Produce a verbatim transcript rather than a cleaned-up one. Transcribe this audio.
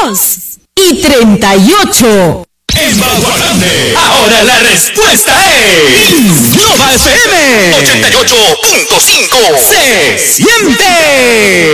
dos y treinta y ocho. En Grande, ahora la respuesta es Nova F M ochenta y ocho punto cinco. Se siente.